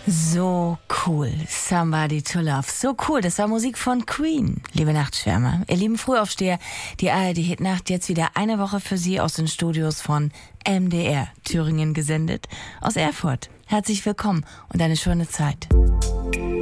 So cool, Somebody to Love. So cool, das war Musik von Queen. Liebe Nachtschwärmer, ihr lieben Frühaufsteher, die ARD-Hitnacht jetzt wieder eine Woche für Sie aus den Studios von MDR Thüringen gesendet. Aus Erfurt. Herzlich willkommen und eine schöne Zeit.